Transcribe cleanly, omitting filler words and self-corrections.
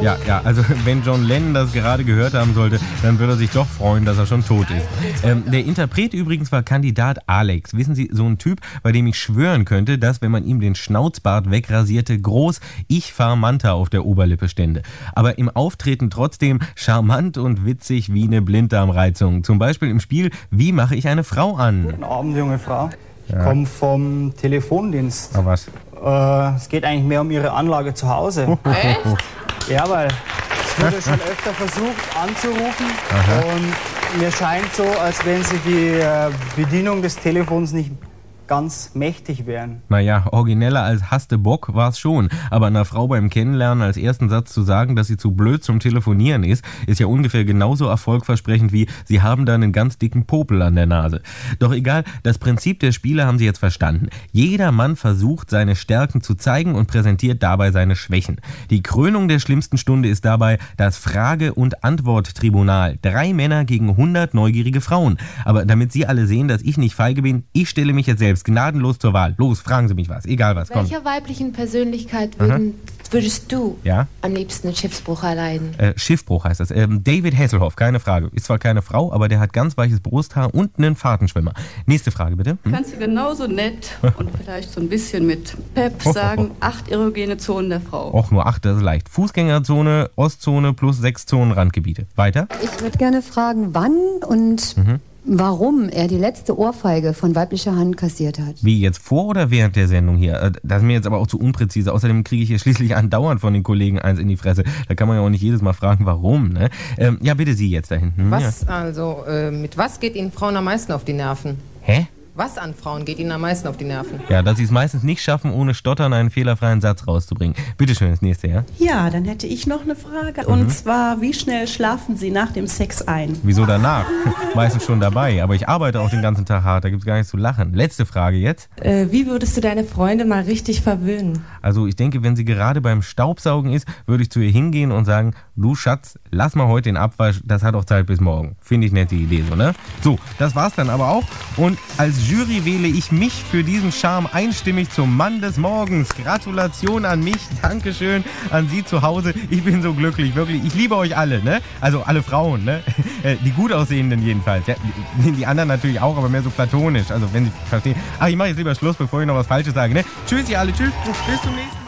Ja, also wenn John Lennon das gerade gehört haben sollte, dann würde er sich doch freuen, dass er schon tot ist. Der Interpret übrigens war Kandidat Alex. Wissen Sie, so ein Typ, bei dem ich schwören könnte, dass, wenn man ihm den Schnauzbart wegrasierte, groß "Ich fahr Manta" auf der Oberlippe stände. Aber im Auftreten trotzdem charmant und witzig wie eine Blinddarmreizung. Zum Beispiel im Spiel "Wie mache ich eine Frau an?". Guten Abend, junge Frau. Ich komme vom Telefondienst. Na was? Es geht eigentlich mehr um Ihre Anlage zu Hause. Echt? Ja, weil es wurde schon öfter versucht anzurufen. Und mir scheint so, als wenn Sie die Bedienung des Telefons nicht ganz mächtig wären. Naja, origineller als "Hast du Bock" war es schon. Aber einer Frau beim Kennenlernen als ersten Satz zu sagen, dass sie zu blöd zum Telefonieren ist ja ungefähr genauso erfolgversprechend wie "Sie haben da einen ganz dicken Popel an der Nase". Doch egal, das Prinzip der Spiele haben Sie jetzt verstanden. Jeder Mann versucht, seine Stärken zu zeigen und präsentiert dabei seine Schwächen. Die Krönung der schlimmsten Stunde ist dabei das Frage- und Antwort-Tribunal. 3 Männer gegen 100 neugierige Frauen. Aber damit Sie alle sehen, dass ich nicht feige bin, ich stelle mich jetzt selbst gnadenlos zur Wahl. Los, fragen Sie mich was. Egal was. Komm. Welcher weiblichen Persönlichkeit würdest du am liebsten einen Schiffsbruch erleiden? Schiffbruch heißt das. David Hasselhoff, keine Frage. Ist zwar keine Frau, aber der hat ganz weiches Brusthaar und einen Fahrtenschwimmer. Nächste Frage, bitte. Kannst du genauso nett und vielleicht so ein bisschen mit Pep sagen, 8 erogene Zonen der Frau. Och, nur 8, das ist leicht. Fußgängerzone, Ostzone plus 6 Zonen Randgebiete. Weiter? Ich würde gerne fragen, wann und warum er die letzte Ohrfeige von weiblicher Hand kassiert hat. Wie, jetzt vor oder während der Sendung hier? Das ist mir jetzt aber auch zu unpräzise. Außerdem kriege ich hier schließlich andauernd von den Kollegen eins in die Fresse. Da kann man ja auch nicht jedes Mal fragen, warum, ne? Ja, bitte Sie jetzt da hinten. Mit was geht Ihnen Frauen am meisten auf die Nerven? Hä? Was an Frauen geht Ihnen am meisten auf die Nerven? Ja, dass sie es meistens nicht schaffen, ohne Stottern einen fehlerfreien Satz rauszubringen. Bitte schön, das nächste, ja? Ja, dann hätte ich noch eine Frage. Und zwar, wie schnell schlafen Sie nach dem Sex ein? Wieso danach? Meistens schon dabei. Aber ich arbeite auch den ganzen Tag hart, da gibt's gar nichts zu lachen. Letzte Frage jetzt. Wie würdest du deine Freundin mal richtig verwöhnen? Also ich denke, wenn sie gerade beim Staubsaugen ist, würde ich zu ihr hingehen und sagen: Du Schatz, lass mal heute den Abwasch, das hat auch Zeit bis morgen. Finde ich nette Idee, so, ne? So, das war's dann aber auch. Und als Jury wähle ich mich für diesen Charme einstimmig zum Mann des Morgens. Gratulation an mich, Dankeschön an Sie zu Hause. Ich bin so glücklich, wirklich. Ich liebe euch alle, ne? Also alle Frauen, ne? Die gut aussehenden jedenfalls. Ja, die anderen natürlich auch, aber mehr so platonisch. Also wenn Sie verstehen. Ach, ich mache jetzt lieber Schluss, bevor ich noch was Falsches sage, ne? Tschüss, ihr alle. Tschüss. Bis zum nächsten Mal.